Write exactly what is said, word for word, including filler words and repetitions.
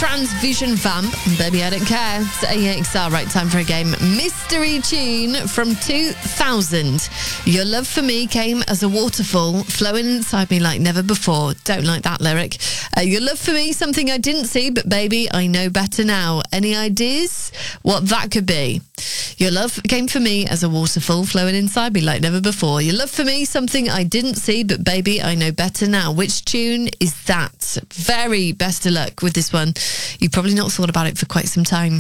Transvision Vamp, Baby I Don't Care. It's A X R, right time for a game. Mystery tune from two thousand. Your love for me came as a waterfall, flowing inside me like never before. Don't like that lyric. Uh, your love for me, something I didn't see, but baby, I know better now. Any ideas what that could be? Your love came for me as a waterfall, flowing inside me like never before. Your love for me, something I didn't see, but baby, I know better now. Which tune is that? Very best of luck with this one. You've probably not thought about it for quite some time.